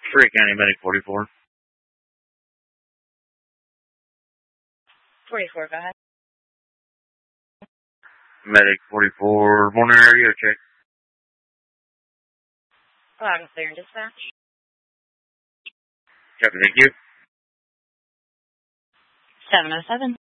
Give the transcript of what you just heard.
Free County Medic 44. 44, go ahead. Medic 44, morning area check. Loud and clear in dispatch. Copy, thank you. 707.